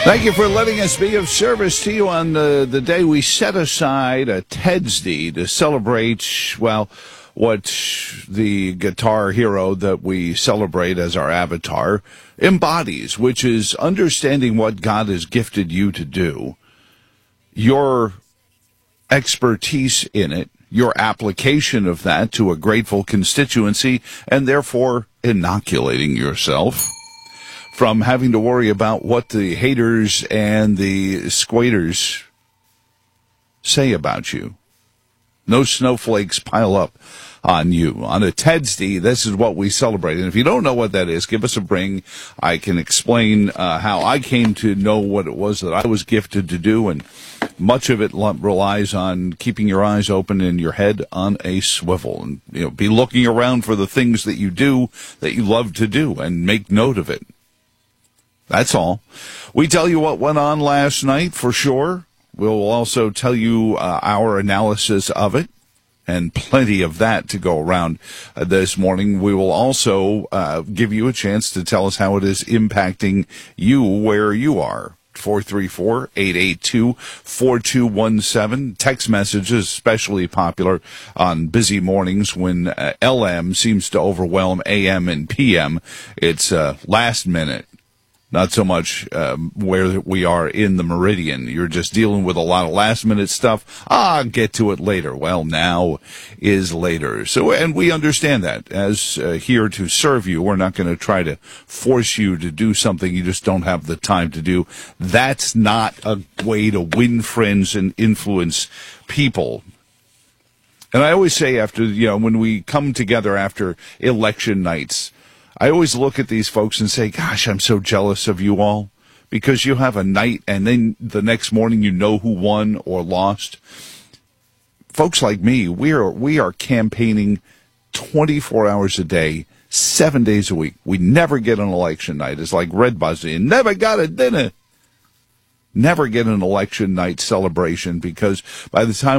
Thank you for letting us be of service to you on the day we set aside a TEDSD to celebrate, well, what the guitar hero that we celebrate as our avatar embodies, which is understanding what God has gifted you to do, your expertise in it, your application of that to a grateful constituency, and therefore inoculating yourself from having to worry about what the haters and the squaters say about you. No snowflakes pile up on you. On a TEDSD, this is what we celebrate. And if you don't know what that is, give us a ring. I can explain how I came to know what it was that I was gifted to do, and much of it relies on keeping your eyes open and your head on a swivel. And be looking around for the things that you do that you love to do and make note of it. That's all. We tell you what went on last night for sure. We'll also tell you our analysis of it, and plenty of that to go around this morning. We will also give you a chance to tell us how it is impacting you where you are. 434-882-4217. Text messages, especially popular on busy mornings when LM seems to overwhelm AM and PM. It's last minute. Not so much where we are in the meridian. You're just dealing with a lot of last-minute stuff. I'll get to it later. Well, now is later. So, and we understand that. As here to serve you, we're not going to try to force you to do something you just don't have the time to do. That's not a way to win friends and influence people. And I always say when we come together after election nights, I always look at these folks and say, gosh, I'm so jealous of you all, because you have a night and then the next morning you know who won or lost. Folks like me, we are campaigning 24 hours a day, 7 days a week. We never get an election night. It's like Red Buzzy, never got a dinner. Never get an election night celebration, because by the time